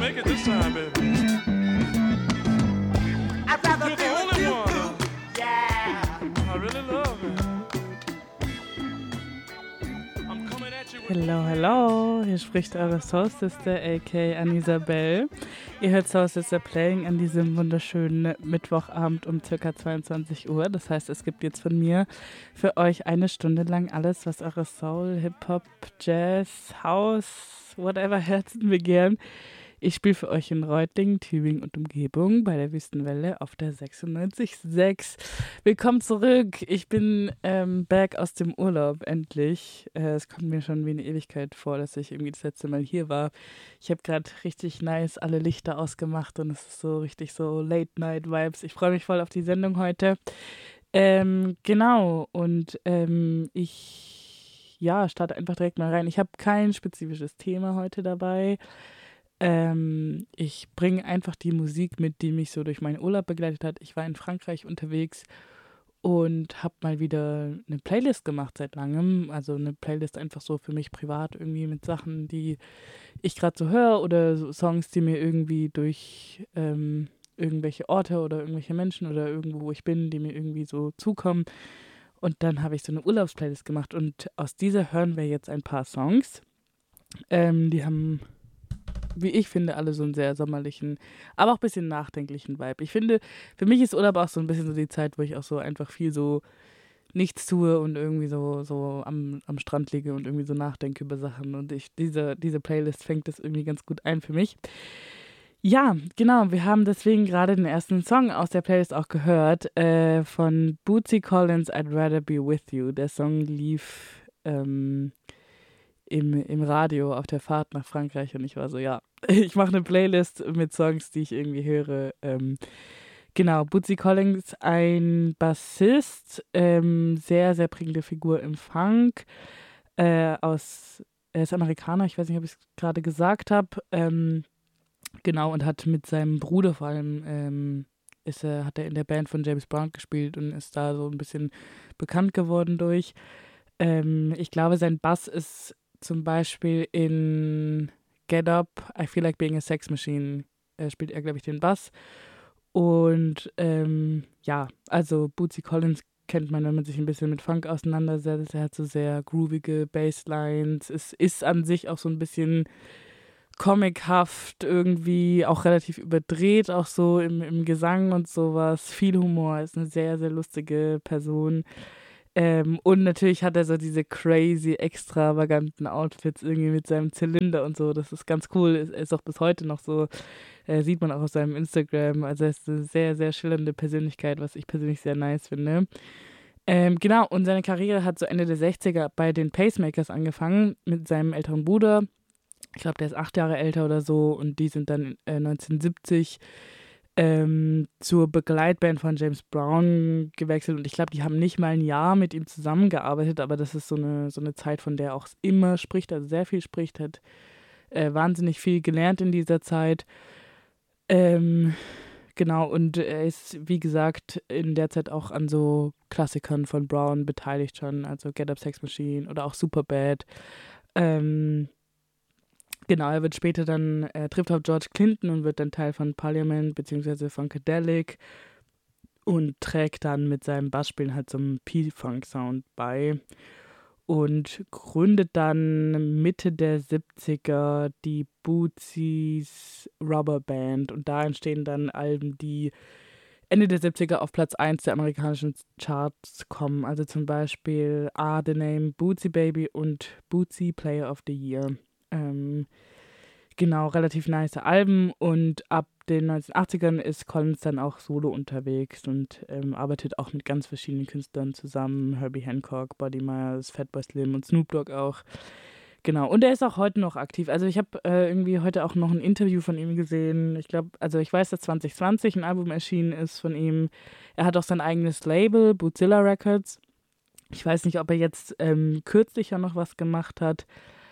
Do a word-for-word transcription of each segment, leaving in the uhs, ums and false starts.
make it this time, baby. I'd rather You're be the with only you. one Yeah. I really love, man. I'm coming at you with Hello, hello, hier spricht eure Soul Sister, aka Anisabel. Ihr hört Soul Sister Playing an diesem wunderschönen Mittwochabend um ca. zweiundzwanzig Uhr. Das heißt, es gibt jetzt von mir für euch eine Stunde lang alles, was eure Soul, Hip-Hop, Jazz, House, whatever Herzen begehren. Ich spiele für euch in Reutlingen, Tübingen und Umgebung bei der Wüstenwelle auf der sechsundneunzig Komma sechs. Willkommen zurück. Ich bin ähm, back aus dem Urlaub, endlich. Äh, es kommt mir schon wie eine Ewigkeit vor, dass ich irgendwie das letzte Mal hier war. Ich habe gerade richtig nice alle Lichter ausgemacht und es ist so richtig so Late-Night-Vibes. Ich freue mich voll auf die Sendung heute. Ähm, genau, und ähm, ich ja, starte einfach direkt mal rein. Ich habe kein spezifisches Thema heute dabei. Ähm, ich bringe einfach die Musik mit, die mich so durch meinen Urlaub begleitet hat. Ich war in Frankreich unterwegs und habe mal wieder eine Playlist gemacht seit langem. Also eine Playlist einfach so für mich privat irgendwie mit Sachen, die ich gerade so höre oder so Songs, die mir irgendwie durch ähm, irgendwelche Orte oder irgendwelche Menschen oder irgendwo, wo ich bin, die mir irgendwie so zukommen. Und dann habe ich so eine Urlaubsplaylist gemacht und aus dieser hören wir jetzt ein paar Songs. Ähm, die haben, wie ich finde, alle so einen sehr sommerlichen, aber auch ein bisschen nachdenklichen Vibe. Ich finde, für mich ist Urlaub auch so ein bisschen so die Zeit, wo ich auch so einfach viel so nichts tue und irgendwie so, so am, am Strand liege und irgendwie so nachdenke über Sachen. Und ich, diese, diese Playlist fängt das irgendwie ganz gut ein für mich. Ja, genau, wir haben deswegen gerade den ersten Song aus der Playlist auch gehört, äh, von Bootsy Collins, I'd Rather Be With You. Der Song lief ähm, im, im Radio auf der Fahrt nach Frankreich und ich war so, ja, ich mache eine Playlist mit Songs, die ich irgendwie höre. Ähm, genau, Bootsy Collins, ein Bassist, ähm, sehr, sehr prägende Figur im Funk, äh, aus, er ist Amerikaner, ich weiß nicht, ob ich es gerade gesagt habe, ähm, genau, und hat mit seinem Bruder vor allem, ähm, ist er, hat er in der Band von James Brown gespielt und ist da so ein bisschen bekannt geworden durch. Ähm, ich glaube, sein Bass ist zum Beispiel in Get Up, I Feel Like Being a Sex Machine, äh, spielt er, glaube ich, den Bass. Und ähm, ja, also Bootsy Collins kennt man, wenn man sich ein bisschen mit Funk auseinandersetzt. Er hat so sehr groovige Basslines. Es ist an sich auch so ein bisschen comichaft irgendwie, auch relativ überdreht, auch so im, im Gesang und sowas. Viel Humor, ist eine sehr, sehr lustige Person. Ähm, und natürlich hat er so diese crazy, extravaganten Outfits irgendwie mit seinem Zylinder und so. Das ist ganz cool. Ist, ist auch bis heute noch so. Äh, sieht man auch auf seinem Instagram. Also er ist eine sehr, sehr schillernde Persönlichkeit, was ich persönlich sehr nice finde. Ähm, genau, und seine Karriere hat so Ende der sechziger bei den Pacemakers angefangen mit seinem älteren Bruder. Ich glaube, der ist acht Jahre älter oder so. Und die sind dann äh, neunzehnhundertsiebzig ähm, zur Begleitband von James Brown gewechselt und ich glaube, die haben nicht mal ein Jahr mit ihm zusammengearbeitet, aber das ist so eine, so eine Zeit, von der er auch immer spricht, also sehr viel spricht, hat äh, wahnsinnig viel gelernt in dieser Zeit. Ähm, genau, und er ist, wie gesagt, in der Zeit auch an so Klassikern von Brown beteiligt schon, also Get Up Sex Machine oder auch Superbad. Ähm, Genau, er wird später dann, er trifft auf George Clinton und wird dann Teil von Parliament bzw. Funkadelic und trägt dann mit seinem Bassspielen halt so einen P-Funk-Sound bei und gründet dann Mitte der siebziger die Bootsy's Rubber Band und da entstehen dann Alben, die Ende der siebziger auf Platz eins der amerikanischen Charts kommen, also zum Beispiel Are the Name Bootsy Baby und Bootsy Player of the Year. Ähm, genau, relativ nice Alben und ab den neunzehnhundertachtzigern ist Collins dann auch solo unterwegs und ähm, arbeitet auch mit ganz verschiedenen Künstlern zusammen, Herbie Hancock, Buddy Myers, Fatboy Slim und Snoop Dogg auch. Genau, und er ist auch heute noch aktiv. Also ich habe äh, irgendwie heute auch noch ein Interview von ihm gesehen. Ich glaube, also ich weiß, dass zwanzig zwanzig ein Album erschienen ist von ihm. Er hat auch sein eigenes Label, Bootzilla Records. Ich weiß nicht, ob er jetzt ähm, kürzlich ja noch was gemacht hat.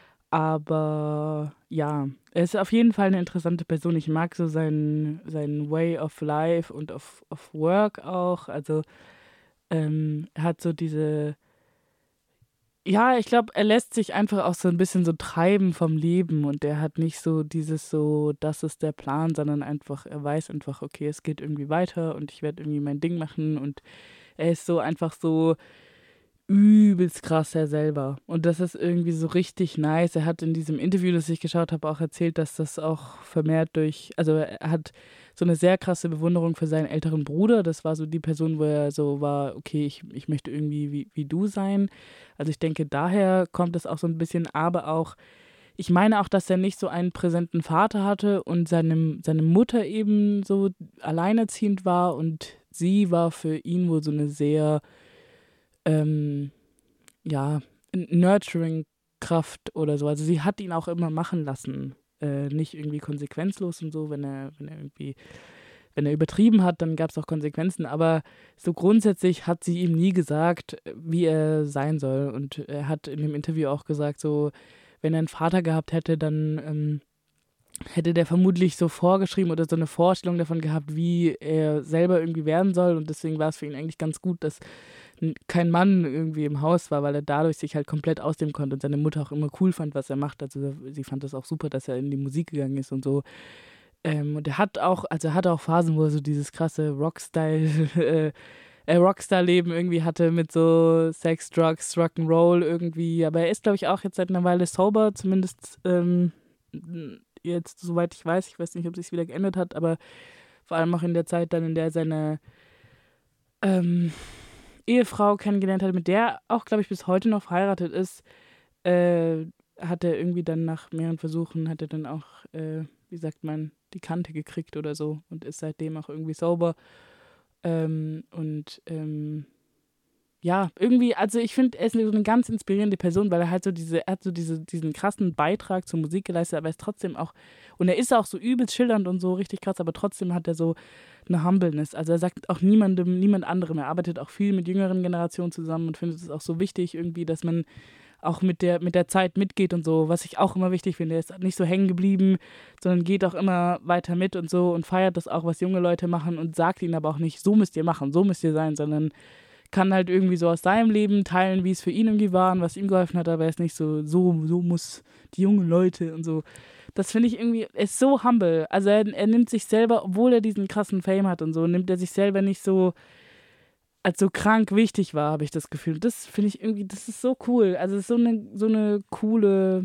Aber ja, er ist auf jeden Fall eine interessante Person. Ich mag so seinen, seinen Way of Life und of, of Work auch. Also ähm, er hat so diese, Ja, ich glaube, er lässt sich einfach auch so ein bisschen so treiben vom Leben und der hat nicht so dieses so, das ist der Plan, sondern einfach, er weiß einfach, okay, es geht irgendwie weiter und ich werde irgendwie mein Ding machen und er ist so einfach so übelst krass er selber. Und das ist irgendwie so richtig nice. Er hat in diesem Interview, das ich geschaut habe, auch erzählt, dass das auch vermehrt durch, also er hat so eine sehr krasse Bewunderung für seinen älteren Bruder. Das war so die Person, wo er so war, okay, ich, ich möchte irgendwie wie, wie du sein. Also ich denke, daher kommt es auch so ein bisschen, aber auch, ich meine auch, dass er nicht so einen präsenten Vater hatte und seine, seine Mutter eben so alleinerziehend war und sie war für ihn wohl so eine sehr ähm, ja, Nurturing-Kraft oder so. Also sie hat ihn auch immer machen lassen. Äh, nicht irgendwie konsequenzlos und so, wenn er, wenn er irgendwie, wenn er übertrieben hat, dann gab es auch Konsequenzen, aber so grundsätzlich hat sie ihm nie gesagt, wie er sein soll. Und er hat in dem Interview auch gesagt, so, wenn er einen Vater gehabt hätte, dann ähm, hätte der vermutlich so vorgeschrieben oder so eine Vorstellung davon gehabt, wie er selber irgendwie werden soll. Und deswegen war es für ihn eigentlich ganz gut, dass n- kein Mann irgendwie im Haus war, weil er dadurch sich halt komplett ausleben konnte und seine Mutter auch immer cool fand, was er macht. Also sie fand das auch super, dass er in die Musik gegangen ist und so. Ähm, und er hat auch, also er hatte auch Phasen, wo er so dieses krasse Rockstyle, äh, äh, Rockstar-Leben irgendwie hatte mit so Sex, Drugs, Rock'n'Roll irgendwie. Aber er ist, glaube ich, auch jetzt seit einer Weile sober, zumindest ähm, jetzt, soweit ich weiß. Ich weiß nicht, ob sich wieder geändert hat, aber vor allem auch in der Zeit dann, in der er seine ähm, Ehefrau kennengelernt hat, mit der auch, glaube ich, bis heute noch verheiratet ist, äh, hat er irgendwie dann nach mehreren Versuchen, hat er dann auch, äh, wie sagt man, die Kante gekriegt oder so und ist seitdem auch irgendwie sauber. Ähm, und ähm, ja, irgendwie, also ich finde, er ist so eine ganz inspirierende Person, weil er halt so diese, er hat so diese, diesen krassen Beitrag zur Musik geleistet, aber er ist trotzdem auch, und er ist auch so übelst schillernd und so richtig krass, aber trotzdem hat er so eine Humbleness. Also er sagt auch niemandem, niemand anderem. Er arbeitet auch viel mit jüngeren Generationen zusammen und findet es auch so wichtig irgendwie, dass man auch mit der, mit der Zeit mitgeht und so, was ich auch immer wichtig finde. Er ist nicht so hängen geblieben, sondern geht auch immer weiter mit und so und feiert das auch, was junge Leute machen und sagt ihnen aber auch nicht, so müsst ihr machen, so müsst ihr sein, sondern kann halt irgendwie so aus seinem Leben teilen, wie es für ihn irgendwie war und was ihm geholfen hat, aber er ist nicht so, so, so muss die jungen Leute und so. Das finde ich irgendwie, er ist so humble. Also er, er nimmt sich selber, obwohl er diesen krassen Fame hat und so, nimmt er sich selber nicht so als so krank wichtig war, habe ich das Gefühl. Das finde ich irgendwie, das ist so cool. Also es ist so eine, so eine coole,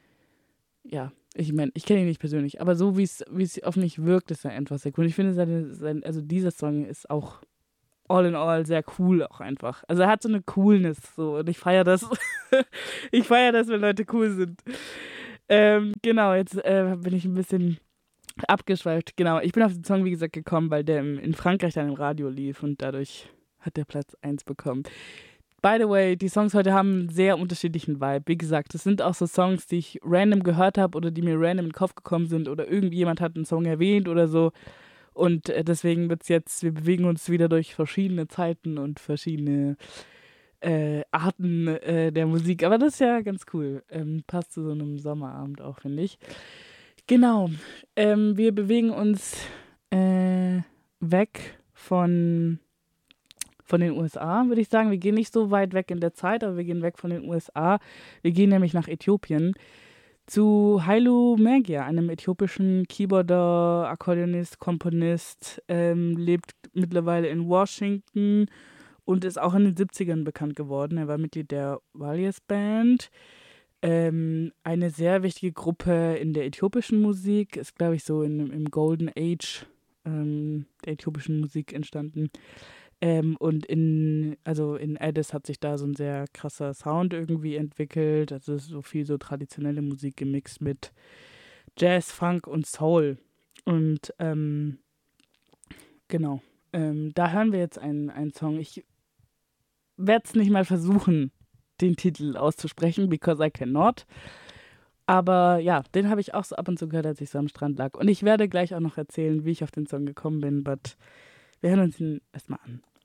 ja, ich meine, ich kenne ihn nicht persönlich, aber so wie es, wie es auf mich wirkt, ist er einfach sehr cool. Ich finde, seine, sein, also dieser Song ist auch all in all sehr cool auch einfach. Also er hat so eine Coolness so und ich feiere das. Ich feiere das, wenn Leute cool sind. Ähm, genau, jetzt äh, bin ich ein bisschen abgeschweift. Genau, ich bin auf den Song, wie gesagt, gekommen, weil der im, in Frankreich dann im Radio lief und dadurch hat der Platz eins bekommen. By the way, die Songs heute haben einen sehr unterschiedlichen Vibe. Wie gesagt, es sind auch so Songs, die ich random gehört habe oder die mir random in den Kopf gekommen sind oder irgendjemand hat einen Song erwähnt oder so. Und äh, deswegen wird es jetzt, wir bewegen uns wieder durch verschiedene Zeiten und verschiedene äh, Arten äh, der Musik. Aber das ist ja ganz cool. Ähm, passt zu so einem Sommerabend auch, finde ich. Genau. Ähm, wir bewegen uns äh, weg von, von den U S A, würde ich sagen. Wir gehen nicht so weit weg in der Zeit, aber wir gehen weg von den U S A. Wir gehen nämlich nach Äthiopien zu Hailu Mergia, einem äthiopischen Keyboarder, Akkordeonist, Komponist, ähm, lebt mittlerweile in Washington und ist auch in den siebzigern bekannt geworden. Er war Mitglied der Valias Band, ähm, eine sehr wichtige Gruppe in der äthiopischen Musik, ist, glaube ich, so in, im Golden Age ähm, der äthiopischen Musik entstanden. Ähm, und in, also in Addis hat sich da so ein sehr krasser Sound irgendwie entwickelt. Also es ist so viel so traditionelle Musik gemixt mit Jazz, Funk und Soul. Und ähm, genau, ähm, da hören wir jetzt einen, einen Song. Ich werde es nicht mal versuchen, den Titel auszusprechen, because I cannot. Aber ja, den habe ich auch so ab und zu gehört, als ich so am Strand lag. Und ich werde gleich auch noch erzählen, wie ich auf den Song gekommen bin, but wir hören uns ihn erstmal an.